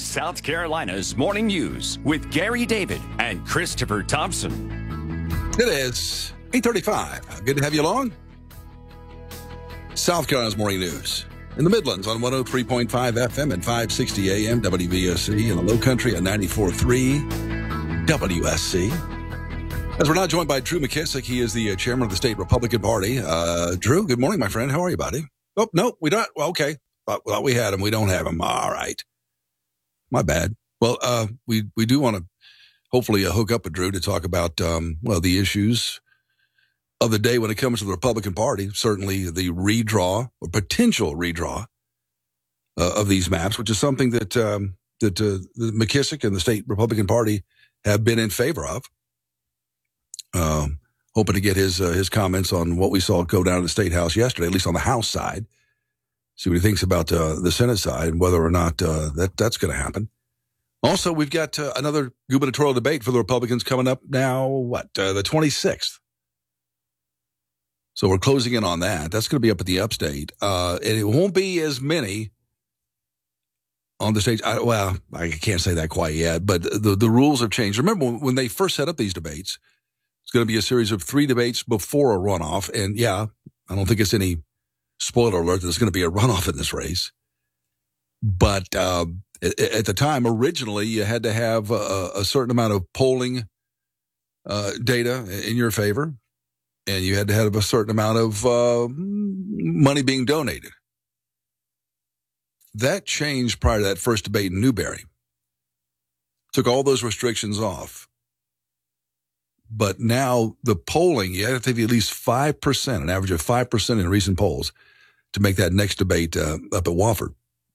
South Carolina's Morning News with Gary David and Christopher Thompson. It is 8:35. Good to have you along. South Carolina's Morning News. In the Midlands on 103.5 FM and 560 AM WVOC. In the Low Country on 94.3 WSC. As we're now joined by Drew McKissick. He is the chairman of the state Republican Party. Drew, good morning, my friend. How are you, buddy? Oh, no, we don't. Well, okay. Thought we had him. We don't have him. All right. My bad. Well, we do want to hopefully hook up with Drew to talk about, the issues of the day when it comes to the Republican Party. Certainly the redraw or potential redraw of these maps, which is something that McKissick and the state Republican Party have been in favor of. Hoping to get his comments on what we saw go down in the State House yesterday, at least on the House side. See what he thinks about the Senate side and whether or not that's going to happen. Also, we've got another gubernatorial debate for the Republicans coming up now, the 26th. So we're closing in on that. That's going to be up at the upstate. And it won't be as many on the stage. I can't say that quite yet, but the rules have changed. Remember, when they first set up these debates, it's going to be a series of 3 debates before a runoff. And, yeah, I don't think it's any spoiler alert that there's going to be a runoff in this race. But at the time, originally, you had to have a certain amount of polling data in your favor, and you had to have a certain amount of money being donated. That changed prior to that first debate in Newberry. Took all those restrictions off. But now the polling, you have to have at least 5%, an average of 5% in recent polls to make that next debate up at Wofford.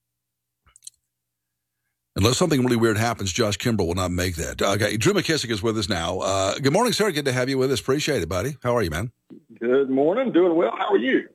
Unless something really weird happens, Josh Kimbrell will not make that. Okay, Drew McKissick is with us now. Good morning, sir. Good to have you with us. Appreciate it, buddy. How are you, man? Good morning. Doing well. How are you?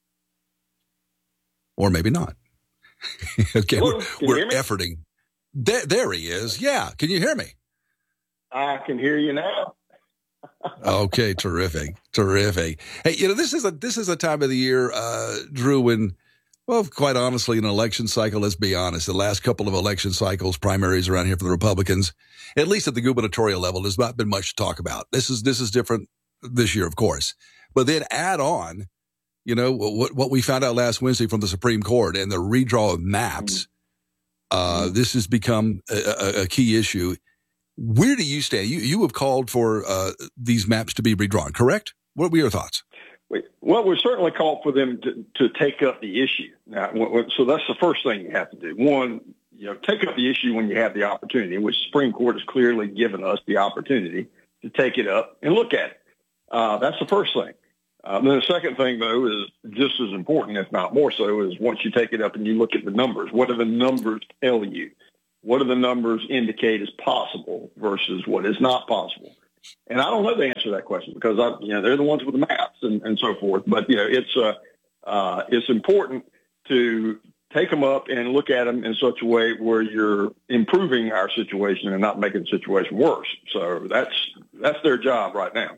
Or maybe not. Okay, Hello, we're efforting. There he is. Yeah. Can you hear me? I can hear you now. Okay, terrific. Hey, this is a time of the year, Drew, when, well, quite honestly, an election cycle, let's be honest, the last couple of election cycles, primaries around here for the Republicans, at least at the gubernatorial level, there's not been much to talk about. This is different this year, of course. But then add on, what we found out last Wednesday from the Supreme Court and the redraw of maps. This has become a key issue. Where do you stand? You have called for these maps to be redrawn, correct? What were your thoughts? Well, we certainly called for them to take up the issue. Now, so that's the first thing you have to do. One, take up the issue when you have the opportunity, which the Supreme Court has clearly given us the opportunity to take it up and look at it. That's the first thing. Then the second thing, though, is just as important, if not more so, is once you take it up and you look at the numbers, what do the numbers tell you? What do the numbers indicate is possible versus what is not possible? And I don't know the answer to that question because they're the ones with the maps and so forth. But it's important to take them up and look at them in such a way where you're improving our situation and not making the situation worse. So that's their job right now.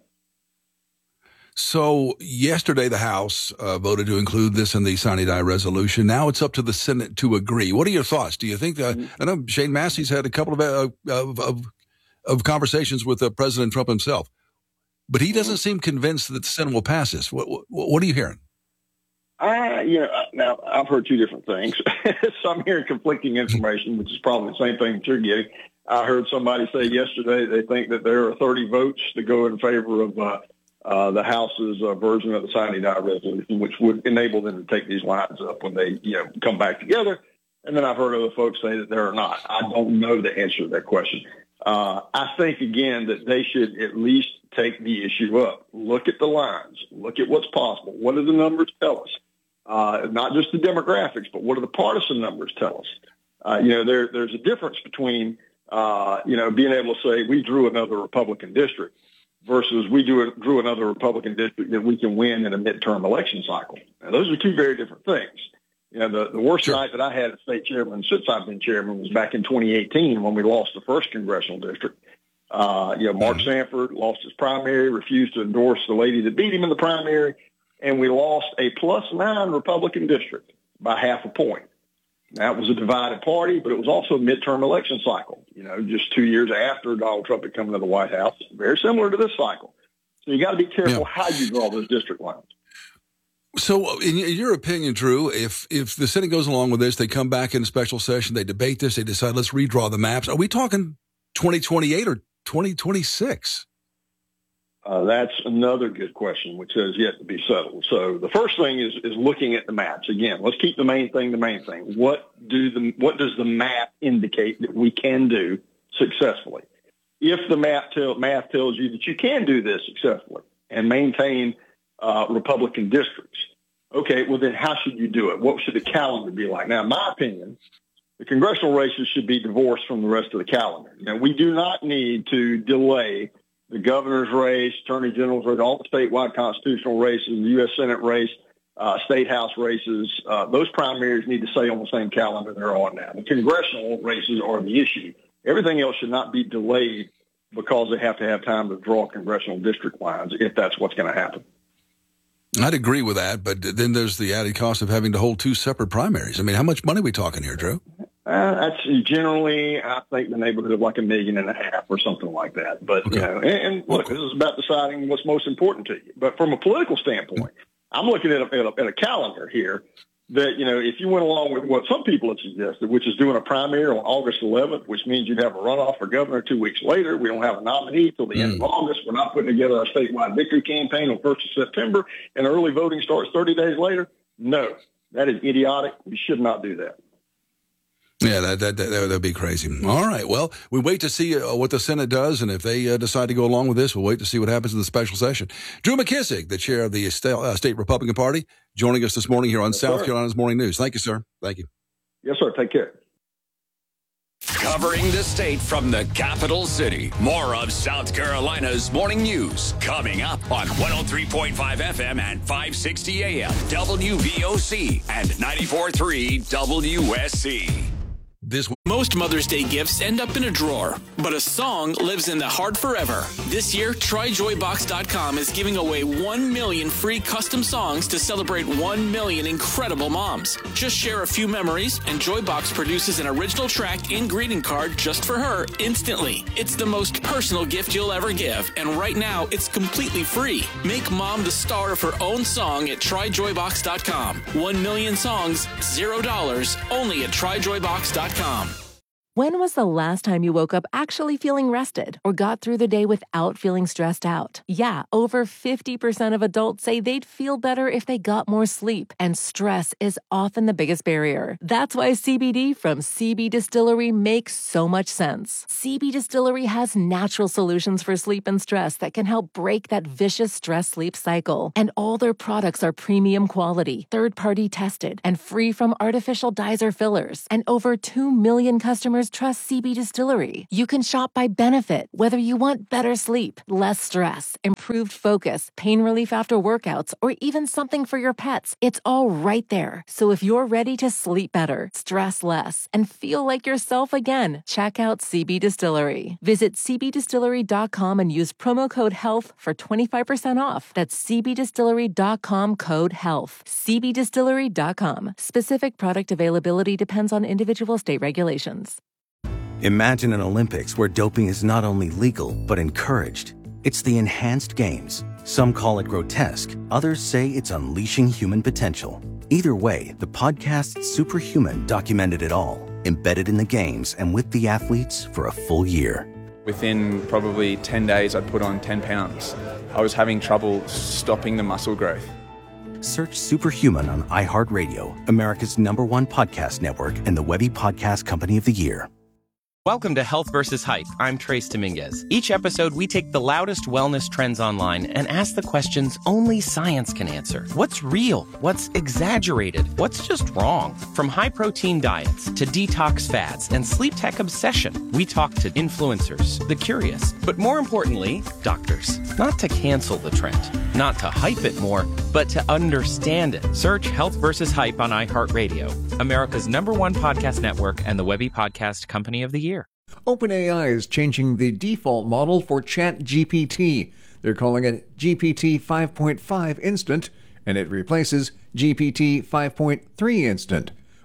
So yesterday, the House voted to include this in the sine die resolution. Now it's up to the Senate to agree. What are your thoughts? Do you think I know Shane Massey's had a couple of conversations with President Trump himself, but he doesn't seem convinced that the Senate will pass this. What are you hearing? Now I've heard two different things. So I'm hearing conflicting information, which is probably the same thing that you're getting. I heard somebody say yesterday they think that there are 30 votes to go in favor of the House's version of the sine die resolution, which would enable them to take these lines up when they, come back together. And then I've heard other folks say that there are not. I don't know the answer to that question. I think, again, that they should at least take the issue up. Look at the lines. Look at what's possible. What do the numbers tell us? Not just the demographics, but what do the partisan numbers tell us? There's a difference between, being able to say we drew another Republican district versus we drew another Republican district that we can win in a midterm election cycle. Now, those are two very different things. The worst night that I had as state chairman since I've been chairman was back in 2018 when we lost the first congressional district. Mark Sanford lost his primary, refused to endorse the lady that beat him in the primary, and we lost a +9 Republican district by half a point. That was a divided party, but it was also a midterm election cycle, just 2 years after Donald Trump had come into the White House, very similar to this cycle. So you got to be careful how you draw those district lines. So in your opinion, Drew, if the Senate goes along with this, they come back in a special session, they debate this, they decide, let's redraw the maps. Are we talking 2028 or 2026? That's another good question, which has yet to be settled. So the first thing is looking at the maps. Again, let's keep the main thing. What does the map indicate that we can do successfully? If the math tells you that you can do this successfully and maintain Republican districts, okay, well then how should you do it? What should the calendar be like? Now, in my opinion, the congressional races should be divorced from the rest of the calendar. We do not need to delay the governor's race, attorney general's race, all the statewide constitutional races, the U.S. Senate race, state house races. Those primaries need to stay on the same calendar they're on now. The congressional races are the issue. Everything else should not be delayed because they have to have time to draw congressional district lines if that's what's going to happen. I'd agree with that, but then there's the added cost of having to hold two separate primaries. I mean, how much money are we talking here, Drew? That's generally, I think, the neighborhood of like $1.5 million or something like that. But, okay. And look, this is about deciding what's most important to you. But from a political standpoint, I'm looking at a calendar here that, if you went along with what some people have suggested, which is doing a primary on August 11th, which means you'd have a runoff for governor 2 weeks later. We don't have a nominee till the end of August. We're not putting together our statewide victory campaign on 1st of September, and early voting starts 30 days later. No, that is idiotic. We should not do that. Yeah, that'd be crazy. All right. Well, we wait to see what the Senate does, and if they decide to go along with this, we'll wait to see what happens in the special session. Drew McKissick, the chair of the State Republican Party, joining us this morning here on South Carolina's Morning News. Thank you, sir. Thank you. Yes, sir. Take care. Covering the state from the capital city. More of South Carolina's Morning News coming up on 103.5 FM and 560 AM WVOC and 94.3 WSC. Most Mother's Day gifts end up in a drawer, but a song lives in the heart forever. This year, TryJoyBox.com is giving away 1 million free custom songs to celebrate 1 million incredible moms. Just share a few memories, and Joybox produces an original track and greeting card just for her instantly. It's the most personal gift you'll ever give, and right now, it's completely free. Make mom the star of her own song at TryJoyBox.com. 1 million songs, $0, only at TryJoyBox.com. When was the last time you woke up actually feeling rested or got through the day without feeling stressed out? Yeah, over 50% of adults say they'd feel better if they got more sleep, and stress is often the biggest barrier. That's why CBD from CB Distillery makes so much sense. CB Distillery has natural solutions for sleep and stress that can help break that vicious stress-sleep cycle. And all their products are premium quality, third-party tested, and free from artificial dyes or fillers. And over 2 million customers trust CB Distillery. You can shop by benefit, whether you want better sleep, less stress, improved focus, pain relief after workouts, or even something for your pets. It's all right there. So if you're ready to sleep better, stress less, and feel like yourself again, check out CB Distillery. Visit cbdistillery.com and use promo code HEALTH for 25% off. That's cbdistillery.com code HEALTH. cbdistillery.com. Specific product availability depends on individual state regulations. Imagine an Olympics where doping is not only legal, but encouraged. It's the enhanced games. Some call it grotesque. Others say it's unleashing human potential. Either way, the podcast Superhuman documented it all, embedded in the games and with the athletes for a full year. Within probably 10 days, I'd put on 10 pounds. I was having trouble stopping the muscle growth. Search Superhuman on iHeartRadio, America's #1 podcast network, and the Webby Podcast Company of the Year. Welcome to Health vs. Hype. I'm Trace Dominguez. Each episode, we take the loudest wellness trends online and ask the questions only science can answer. What's real? What's exaggerated? What's just wrong? From high-protein diets to detox fads and sleep tech obsession, we talk to influencers, the curious, but more importantly, doctors. Not to cancel the trend, not to hype it more, but to understand it. Search Health vs. Hype on iHeartRadio, America's #1 podcast network and the Webby Podcast Company of the Year. OpenAI is changing the default model for ChatGPT. They're calling it GPT 5.5 Instant, and it replaces GPT 5.3 Instant.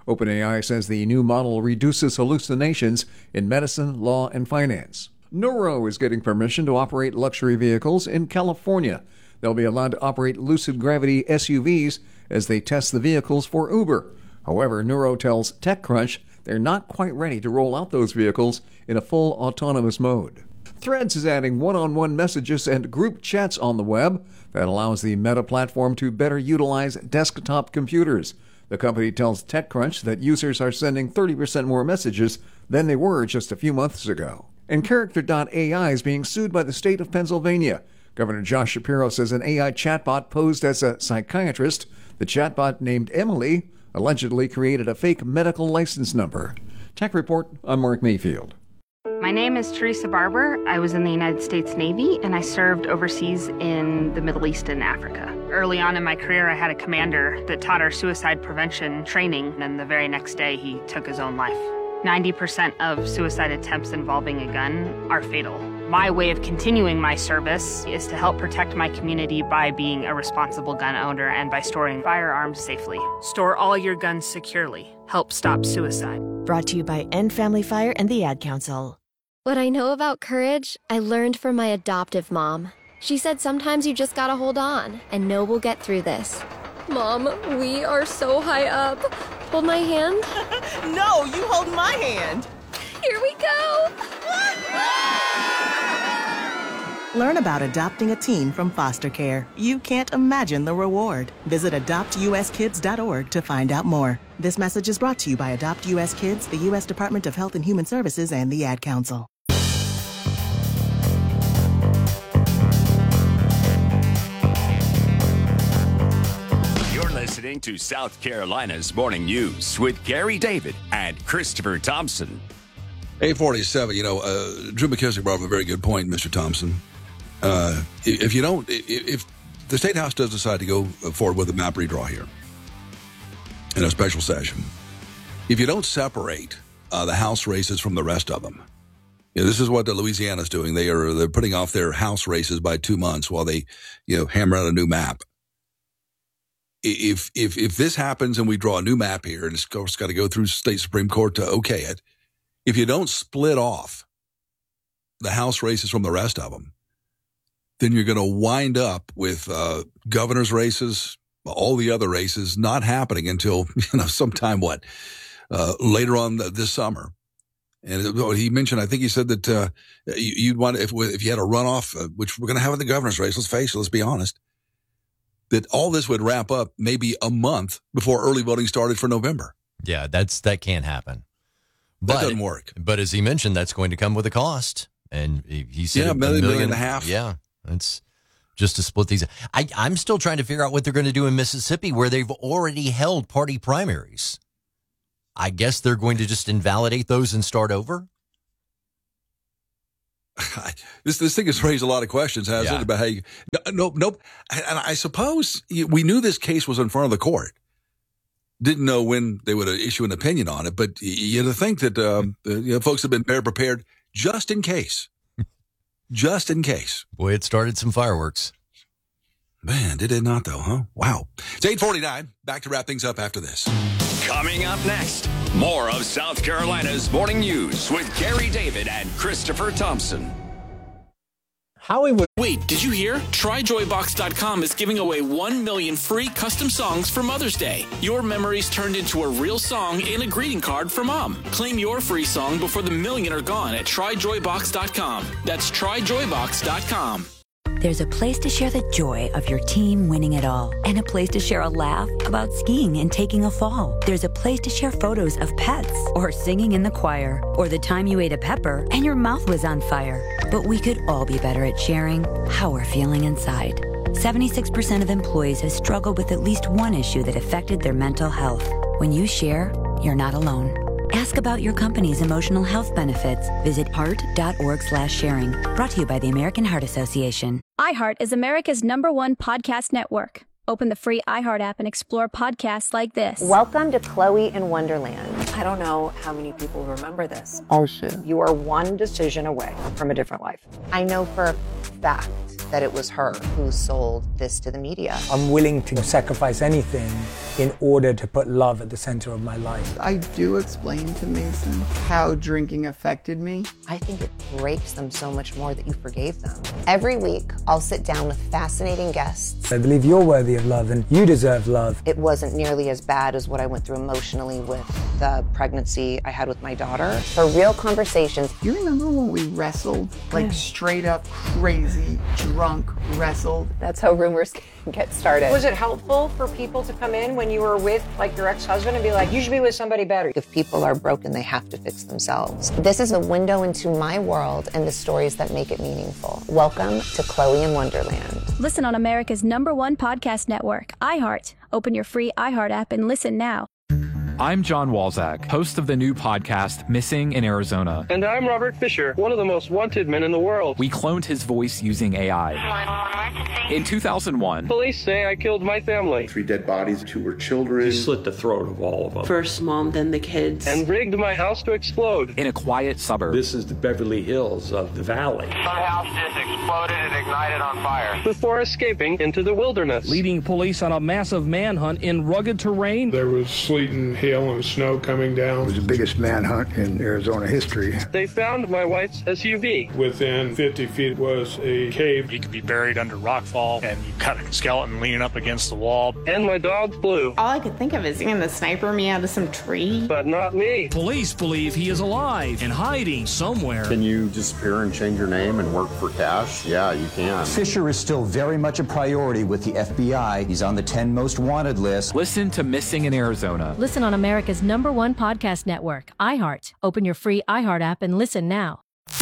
OpenAI says the new model reduces hallucinations in medicine, law, and finance. Nuro is getting permission to operate luxury vehicles in California. They'll be allowed to operate Lucid Gravity SUVs as they test the vehicles for Uber. However, Nuro tells TechCrunch they're not quite ready to roll out those vehicles in a full autonomous mode. Threads is adding one-on-one messages and group chats on the web that allows the Meta platform to better utilize desktop computers. The company tells TechCrunch that users are sending 30% more messages than they were just a few months ago. And Character.ai is being sued by the state of Pennsylvania. Governor Josh Shapiro says an AI chatbot posed as a psychiatrist. The chatbot named Emily allegedly created a fake medical license number. Tech Report, I'm Mark Mayfield. My name is Teresa Barber. I was in the United States Navy, and I served overseas in the Middle East and Africa. Early on in my career, I had a commander that taught our suicide prevention training, and the very next day, he took his own life. 90% of suicide attempts involving a gun are fatal. My way of continuing my service is to help protect my community by being a responsible gun owner and by storing firearms safely. Store all your guns securely. Help stop suicide. Brought to you by End Family Fire and the Ad Council. What I know about courage, I learned from my adoptive mom. She said sometimes you just gotta hold on and know we'll get through this. Mom, we are so high up. Hold my hand. No, you hold my hand. Here we go. Learn about adopting a teen from foster care. You can't imagine the reward. Visit adoptuskids.org to find out more. This message is brought to you by Adopt US Kids, the U.S. Department of Health and Human Services, and the Ad Council. You're listening to South Carolina's Morning News with Gary David and Christopher Thompson. 847, Drew McKissick brought up a very good point, Mr. Thompson. If the State House does decide to go forward with a map redraw here in a special session, if you don't separate the House races from the rest of them, this is what Louisiana's doing. They're putting off their House races by 2 months while they, hammer out a new map. If this happens and we draw a new map here, and it's got to go through state Supreme Court to okay it, if you don't split off the House races from the rest of them, then you're going to wind up with governor's races, all the other races not happening until sometime later on this summer. And he mentioned, I think he said that you'd want if you had a runoff, which we're going to have in the governor's race. Let's face it, let's be honest, that all this would wrap up maybe a month before early voting started for November. Yeah, that can't happen. That doesn't work. But as he mentioned, that's going to come with a cost, and he said $1.5 million. Yeah. It's just to split these. I'm still trying to figure out what they're going to do in Mississippi, where they've already held party primaries. I guess they're going to just invalidate those and start over. This thing has raised a lot of questions, hasn't it? About how nope. And I suppose we knew this case was in front of the court. Didn't know when they would issue an opinion on it, but you had to think that folks have been better prepared just in case. Just in case. Boy, it started some fireworks. Man, did it not, though, huh? Wow. It's 8:49. Back to wrap things up after this. Coming up next, more of South Carolina's Morning News with Gary David and Christopher Thompson. Wait, did you hear? TryJoyBox.com is giving away 1 million free custom songs for Mother's Day. Your memories turned into a real song and a greeting card for Mom. Claim your free song before the million are gone at TryJoyBox.com. That's TryJoyBox.com. There's a place to share the joy of your team winning it all, and a place to share a laugh about skiing and taking a fall. There's a place to share photos of pets, or singing in the choir, or the time you ate a pepper and your mouth was on fire. But we could all be better at sharing how we're feeling inside. 76% of employees have struggled with at least one issue that affected their mental health. When you share, you're not alone. Ask about your company's emotional health benefits. Visit heart.org/sharing. Brought to you by the American Heart Association. iHeart is America's #1 podcast network. Open the free iHeart app and explore podcasts like this. Welcome to Chloe in Wonderland. I don't know how many people remember this. Oh, shit. You are one decision away from a different life. I know for a fact that it was her who sold this to the media. I'm willing to sacrifice anything in order to put love at the center of my life. I do explain to Mason how drinking affected me. I think it breaks them so much more that you forgave them. Every week, I'll sit down with fascinating guests. I believe you're worthy of love and you deserve love. It wasn't nearly as bad as what I went through emotionally with the pregnancy I had with my daughter. For real conversations. You remember when we wrestled? Like straight up crazy, drunk wrestled? That's how rumors get started. Was it helpful for people to come in when you were with like your ex-husband and be like, you should be with somebody better? If people are broken, they have to fix themselves. This is a window into my world and the stories that make it meaningful. Welcome to Chloe in Wonderland. Listen on America's #1 podcast network, iHeart. Open your free iHeart app and listen now. I'm John Walzak, host of the new podcast, Missing in Arizona. And I'm Robert Fisher, one of the most wanted men in the world. We cloned his voice using AI. In 2001, police say I killed my family. 3 dead bodies, 2 were children. He slit the throat of all of them. First mom, then the kids. And rigged my house to explode. In a quiet suburb. This is the Beverly Hills of the valley. My house just exploded and ignited on fire. Before escaping into the wilderness. Leading police on a massive manhunt in rugged terrain. There was sleet and hail and snow coming down. It was the biggest manhunt in Arizona history. They found my wife's SUV. Within 50 feet was a cave. He could be buried under rockfall, and you cut a skeleton leaning up against the wall. And my dog Blue. All I could think of is seeing the sniper me out of some tree. But not me. Police believe he is alive and hiding somewhere. Can you disappear and change your name and work for cash? Yeah, you can. Fisher is still very much a priority with the FBI. He's on the 10 most wanted list. Listen to Missing in Arizona. Listen on America's #1 podcast network, iHeart. Open your free iHeart app and listen now.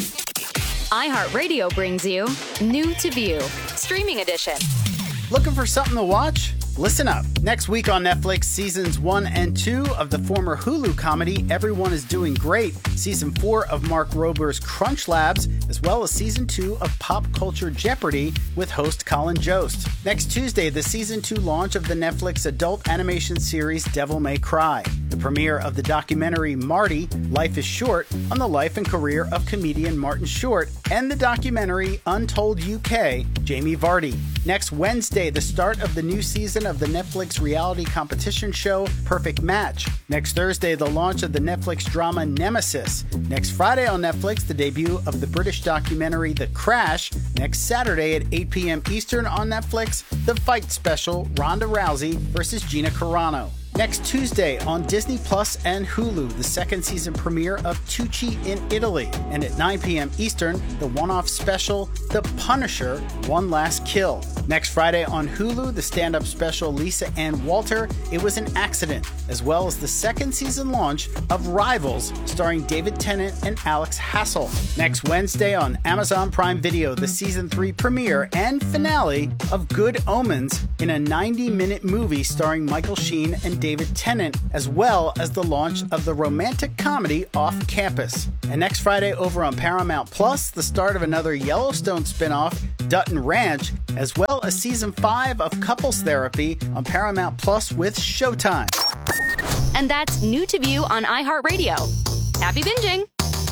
iHeartRadio brings you New to View, Streaming Edition. Looking for something to watch? Listen up. Next week on Netflix, seasons 1 and 2 of the former Hulu comedy Everyone is Doing Great, season 4 of Mark Rober's Crunch Labs, as well as season 2 of Pop Culture Jeopardy with host Colin Jost. Next Tuesday, the season 2 launch of the Netflix adult animation series Devil May Cry, the premiere of the documentary Marty, Life is Short, on the life and career of comedian Martin Short, and the documentary Untold UK, Jamie Vardy. Next Wednesday, the start of the new season of the Netflix reality competition show Perfect Match. Next Thursday, the launch of the Netflix drama Nemesis. Next Friday on Netflix, the debut of the British documentary The Crash. Next Saturday at 8 p.m. Eastern on Netflix, the fight special Ronda Rousey versus Gina Carano. Next Tuesday on Disney Plus and Hulu, the second season premiere of Tucci in Italy. And at 9 p.m. Eastern, the one-off special, The Punisher, One Last Kill. Next Friday on Hulu, the stand-up special Lisa Ann Walter, It Was an Accident, as well as the second season launch of Rivals, starring David Tennant and Alex Hassel. Next Wednesday on Amazon Prime Video, the season 3 premiere and finale of Good Omens in a 90-minute movie starring Michael Sheen and David Tennant, as well as the launch of the romantic comedy Off Campus. And next Friday over on Paramount Plus, the start of another Yellowstone spinoff, Dutton Ranch, as well as season 5 of Couples Therapy on Paramount Plus with Showtime. And that's New to View on iHeartRadio. Happy binging!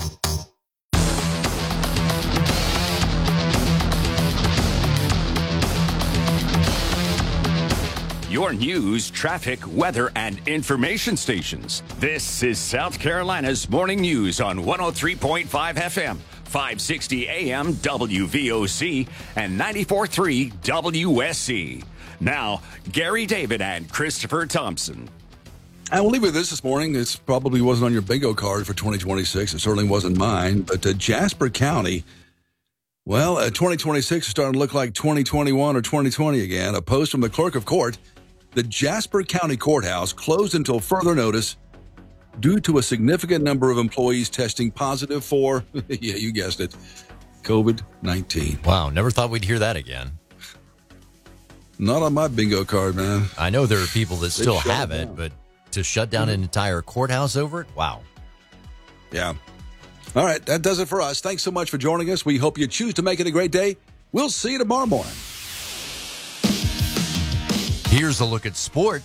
Your news, traffic, weather, and information stations. This is South Carolina's Morning News on 103.5 FM, 560 AM WVOC, and 94.3 WSC. Now, Gary David and Christopher Thompson. I will leave with this morning. This probably wasn't on your bingo card for 2026. It certainly wasn't mine. But Jasper County, well, 2026 is starting to look like 2021 or 2020 again. A post from the clerk of court. The Jasper County Courthouse closed until further notice due to a significant number of employees testing positive for, yeah, you guessed it, COVID-19. Wow, never thought we'd hear that again. Not on my bingo card, man. I know there are people that still have it, but to shut down an entire courthouse over it? Wow. Yeah. All right, that does it for us. Thanks so much for joining us. We hope you choose to make it a great day. We'll see you tomorrow morning. Here's a look at sports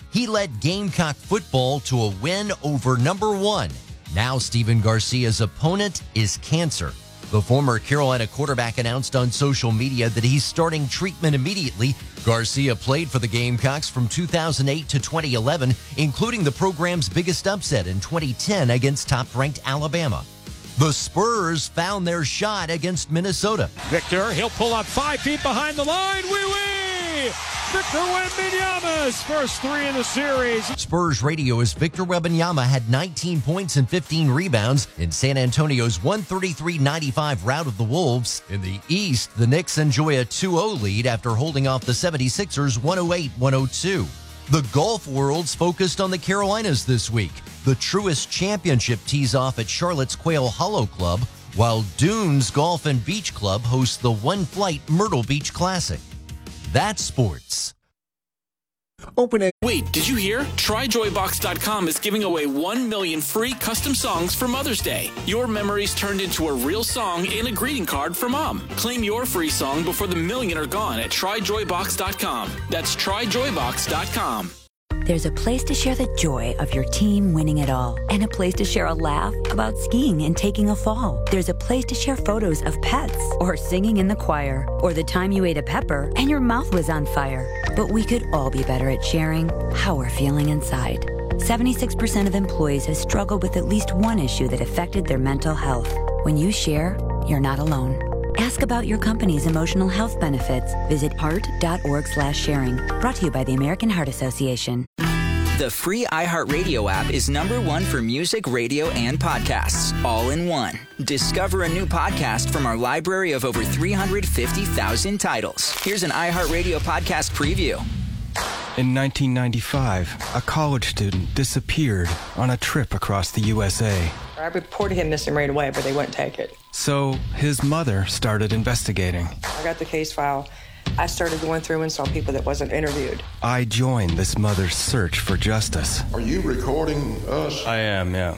He led Gamecock football to a win over number 1. Now Stephen Garcia's opponent is cancer. The former Carolina quarterback announced on social media that he's starting treatment immediately. Garcia played for the Gamecocks from 2008 to 2011, including the program's biggest upset in 2010 against top-ranked Alabama. The Spurs found their shot against Minnesota. Victor, he'll pull up 5 feet behind the line. Wee-wee! Victor Wembanyama's first 3 in the series. Spurs radio's Victor Wembanyama had 19 points and 15 rebounds in San Antonio's 133-95 rout of the Wolves. In the East, the Knicks enjoy a 2-0 lead after holding off the 76ers 108-102. The golf world's focused on the Carolinas this week. The Truist Championship tees off at Charlotte's Quail Hollow Club, while Dunes Golf and Beach Club hosts the One Flight Myrtle Beach Classic. That's sports. Wait, did you hear? TryJoyBox.com is giving away 1 million free custom songs for Mother's Day. Your memories turned into a real song and a greeting card for Mom. Claim your free song before the million are gone at TryJoyBox.com. That's TryJoyBox.com. There's a place to share the joy of your team winning it all, and a place to share a laugh about skiing and taking a fall. There's a place to share photos of pets, or singing in the choir, or the time you ate a pepper and your mouth was on fire. But we could all be better at sharing how we're feeling inside. 76% of employees have struggled with at least one issue that affected their mental health. When you share, you're not alone. Ask about your company's emotional health benefits. Visit heart.org/sharing. Brought to you by the American Heart Association. The free iHeartRadio app is #1 for music, radio, and podcasts, all in one. Discover a new podcast from our library of over 350,000 titles. Here's an iHeartRadio podcast preview. In 1995, a college student disappeared on a trip across the USA. I reported him missing right away, but they wouldn't take it. So his mother started investigating. I got the case file. I started going through and saw people that wasn't interviewed. I joined this mother's search for justice. Are you recording us? I am, yeah.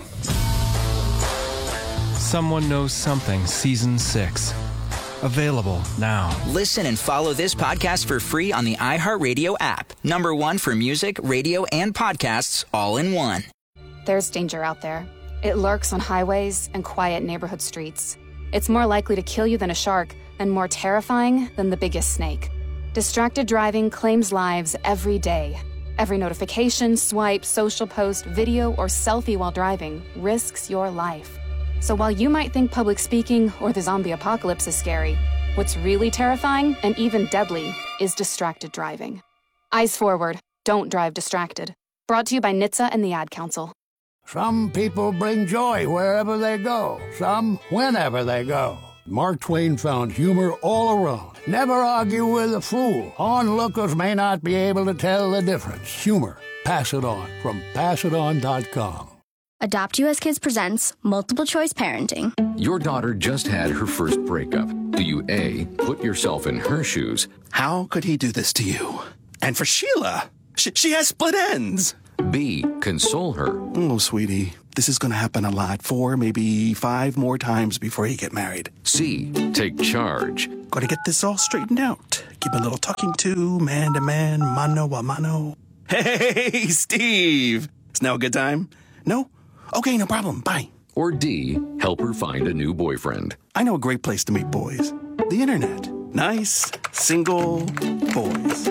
Someone Knows Something, Season 6. Available now. Listen and follow this podcast for free on the iHeartRadio app. #1 for music, radio, and podcasts, all in one. There's danger out there. It lurks on highways and quiet neighborhood streets. It's more likely to kill you than a shark, and more terrifying than the biggest snake. Distracted driving claims lives every day. Every notification, swipe, social post, video, or selfie while driving risks your life. So while you might think public speaking or the zombie apocalypse is scary, what's really terrifying and even deadly is distracted driving. Eyes forward. Don't drive distracted. Brought to you by NHTSA and the Ad Council. Some people bring joy wherever they go, some whenever they go. Mark Twain found humor all around. Never argue with a fool. Onlookers may not be able to tell the difference. Humor. Pass it on from passiton.com. Adopt US Kids presents Multiple Choice Parenting. Your daughter just had her first breakup. Do you A, put yourself in her shoes? How could he do this to you? And for Sheila, she has split ends. B, console her. Oh, sweetie, this is going to happen a lot. 4, maybe 5 more times before you get married. C, take charge. Got to get this all straightened out. Give a little talking to, man to man, mano a mano. Hey, Steve! Is now a good time? No? Okay, no problem. Bye. Or D, help her find a new boyfriend. I know a great place to meet boys. The internet. Nice, single boys.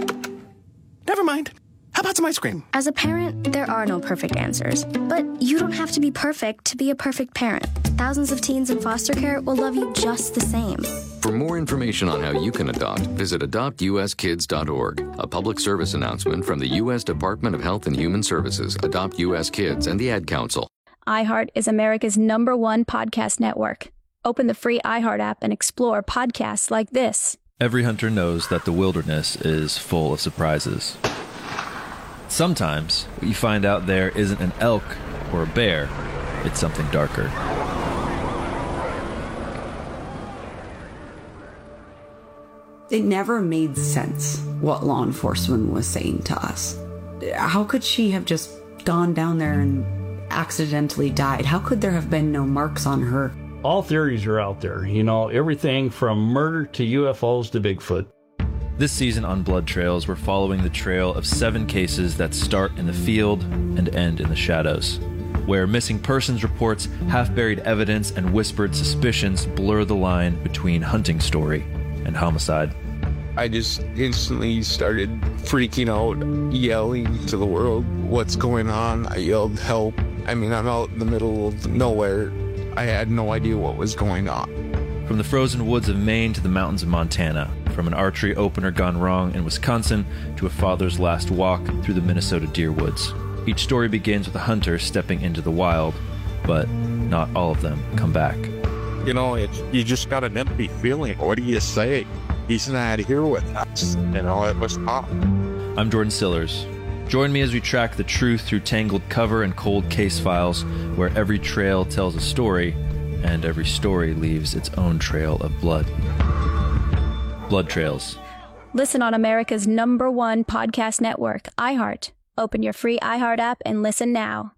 Never mind. How about some ice cream? As a parent, there are no perfect answers. But you don't have to be perfect to be a perfect parent. Thousands of teens in foster care will love you just the same. For more information on how you can adopt, visit adoptuskids.org. A public service announcement from the U.S. Department of Health and Human Services, Adopt U.S. Kids, and the Ad Council. iHeart is America's #1 podcast network. Open the free iHeart app and explore podcasts like this. Every hunter knows that the wilderness is full of surprises. Sometimes, what you find out there isn't an elk or a bear, it's something darker. It never made sense what law enforcement was saying to us. How could she have just gone down there and accidentally died? How could there have been no marks on her? All theories are out there, everything from murder to UFOs to Bigfoot. This season on Blood Trails, we're following the trail of 7 cases that start in the field and end in the shadows, where missing persons reports, half-buried evidence, and whispered suspicions blur the line between hunting story and homicide. I just instantly started freaking out, yelling to the world, "What's going on?" I yelled, "Help." I mean, I'm out in the middle of nowhere. I had no idea what was going on. From the frozen woods of Maine to the mountains of Montana, from an archery opener gone wrong in Wisconsin to a father's last walk through the Minnesota deer woods. Each story begins with a hunter stepping into the wild, but not all of them come back. You know, you just got an empty feeling. What do you say? He's not here with us. You know, it was tough. I'm Jordan Sillers. Join me as we track the truth through tangled cover and cold case files, where every trail tells a story, and every story leaves its own trail of blood. Blood Trails. Listen on America's #1 podcast network, iHeart. Open your free iHeart app and listen now.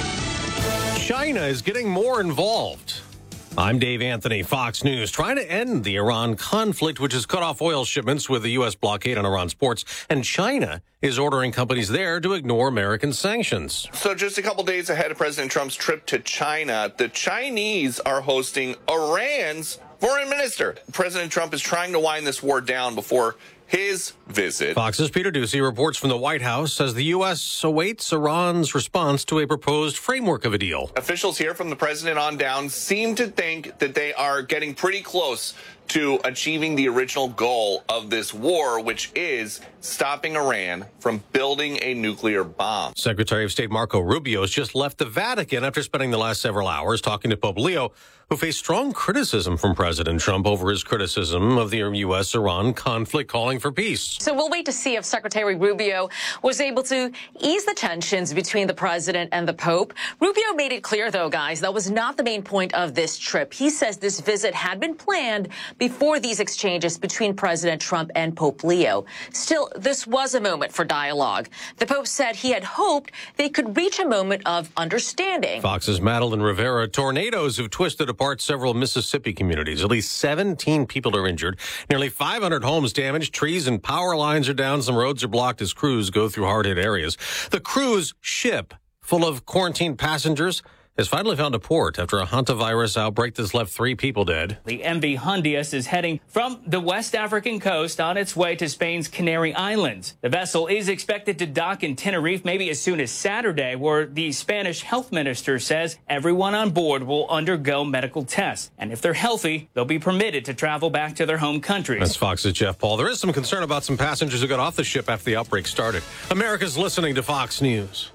China is getting more involved. I'm Dave Anthony, Fox News, trying to end the Iran conflict, which has cut off oil shipments with the U.S. blockade on Iran's ports. And China is ordering companies there to ignore American sanctions. So just a couple days ahead of President Trump's trip to China, the Chinese are hosting Iran's foreign minister. President Trump is trying to wind this war down before his visit. Fox's Peter Doocy reports from the White House as the U.S. awaits Iran's response to a proposed framework of a deal. Officials here from the president on down seem to think that they are getting pretty close to achieving the original goal of this war, which is stopping Iran from building a nuclear bomb. Secretary of State Marco Rubio has just left the Vatican after spending the last several hours talking to Pope Leo, who faced strong criticism from President Trump over his criticism of the U.S.-Iran conflict, calling for peace. So we'll wait to see if Secretary Rubio was able to ease the tensions between the president and the Pope. Rubio made it clear, though, guys, that was not the main point of this trip. He says this visit had been planned before these exchanges between President Trump and Pope Leo. Still, this was a moment for dialogue. The Pope said he had hoped they could reach a moment of understanding. Fox's Madeline Rivera. Tornadoes have twisted apart several Mississippi communities. At least 17 people are injured. Nearly 500 homes damaged. Trees and power lines are down. Some roads are blocked as crews go through hard-hit areas. The cruise ship, full of quarantined passengers, has finally found a port after a hantavirus outbreak that's left 3 people dead. The MV Hondius is heading from the West African coast on its way to Spain's Canary Islands. The vessel is expected to dock in Tenerife maybe as soon as Saturday, where the Spanish health minister says everyone on board will undergo medical tests. And if they're healthy, they'll be permitted to travel back to their home countries. That's Fox's Jeff Paul. There is some concern about some passengers who got off the ship after the outbreak started. America's listening to Fox News.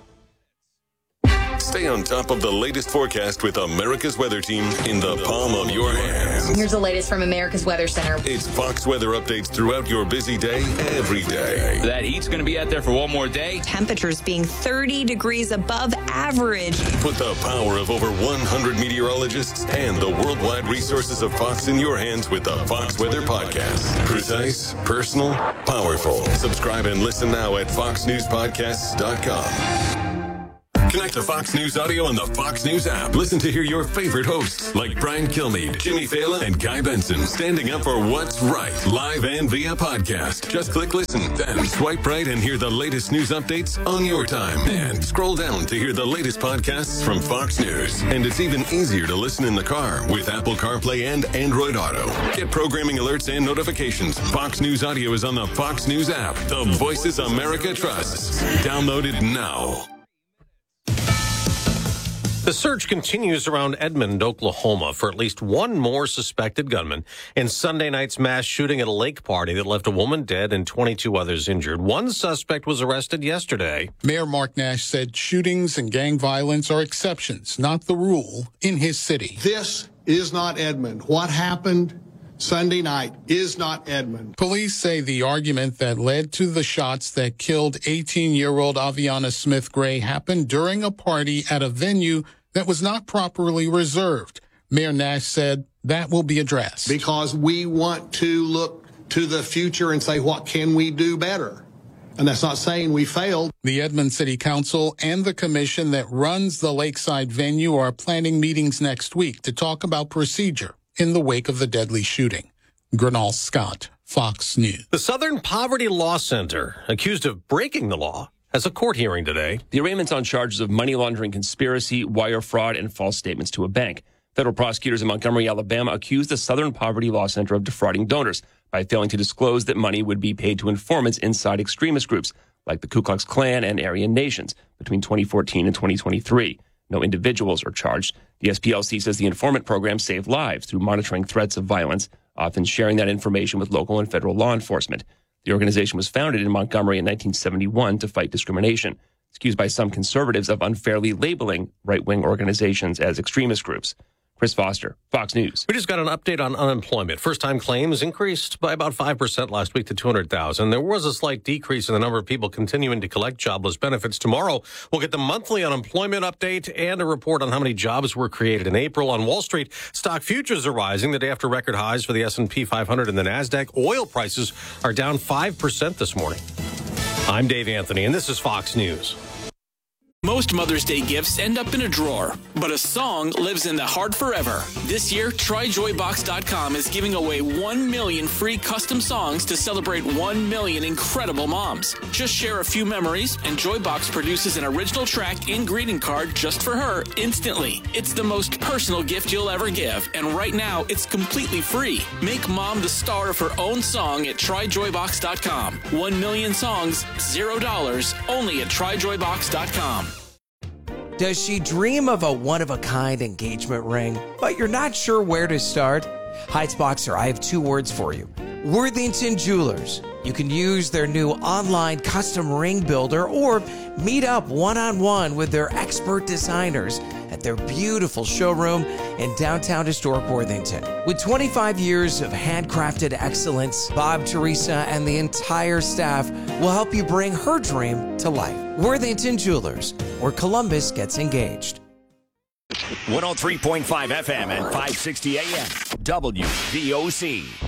Stay on top of the latest forecast with America's Weather Team in the palm of your hands. Here's the latest from America's Weather Center. It's Fox weather updates throughout your busy day, every day. That heat's going to be out there for one more day. Temperatures being 30 degrees above average. Put the power of over 100 meteorologists and the worldwide resources of Fox in your hands with the Fox Weather Podcast. Precise, personal, powerful. Subscribe and listen now at foxnewspodcasts.com. Connect to Fox News Audio on the Fox News app. Listen to hear your favorite hosts like Brian Kilmeade, Jimmy Fallon, and Guy Benson standing up for what's right, live and via podcast. Just click listen, then swipe right and hear the latest news updates on your time. And scroll down to hear the latest podcasts from Fox News. And it's even easier to listen in the car with Apple CarPlay and Android Auto. Get programming alerts and notifications. Fox News Audio is on the Fox News app. The voices America trusts. Download it now. The search continues around Edmond, Oklahoma, for at least one more suspected gunman in Sunday night's mass shooting at a lake party that left a woman dead and 22 others injured. One suspect was arrested yesterday. Mayor Mark Nash said shootings and gang violence are exceptions, not the rule, in his city. This is not Edmond. What happened Sunday night is not Edmond. Police say the argument that led to the shots that killed 18-year-old Aviana Smith Gray happened during a party at a venue that was not properly reserved. Mayor Nash said that will be addressed. Because we want to look to the future and say, what can we do better? And that's not saying we failed. The Edmond City Council and the commission that runs the lakeside venue are planning meetings next week to talk about procedure in the wake of the deadly shooting. Gernal Scott, Fox News. The Southern Poverty Law Center, accused of breaking the law, has a court hearing today. The arraignment's on charges of money laundering conspiracy, wire fraud, and false statements to a bank. Federal prosecutors in Montgomery, Alabama, accused the Southern Poverty Law Center of defrauding donors by failing to disclose that money would be paid to informants inside extremist groups like the Ku Klux Klan and Aryan Nations between 2014 and 2023. No individuals are charged. The SPLC says the informant program saved lives through monitoring threats of violence, often sharing that information with local and federal law enforcement. The organization was founded in Montgomery in 1971 to fight discrimination. It's accused by some conservatives of unfairly labeling right-wing organizations as extremist groups. Chris Foster, Fox News. We just got an update on unemployment. First-time claims increased by about 5% last week to 200,000. There was a slight decrease in the number of people continuing to collect jobless benefits. Tomorrow, we'll get the monthly unemployment update and a report on how many jobs were created in April. On Wall Street, stock futures are rising the day after record highs for the S&P 500 and the NASDAQ. Oil prices are down 5% this morning. I'm Dave Anthony, and this is Fox News. Most Mother's Day gifts end up in a drawer, but a song lives in the heart forever. This year, TryJoyBox.com is giving away 1 million free custom songs to celebrate 1 million incredible moms. Just share a few memories, and Joybox produces an original track and greeting card just for her instantly. It's the most personal gift you'll ever give, and right now, it's completely free. Make mom the star of her own song at TryJoyBox.com. 1 million songs, $0, only at TryJoyBox.com. Does she dream of a one-of-a-kind engagement ring, but you're not sure where to start? Heights Boxer, I have 2 words for you. Worthington Jewelers. You can use their new online custom ring builder or meet up one-on-one with their expert designers at their beautiful showroom in downtown historic Worthington. With 25 years of handcrafted excellence, Bob, Teresa, and the entire staff will help you bring her dream to life. Worthington Jewelers, where Columbus gets engaged. 103.5 FM and 560 AM, WVOC.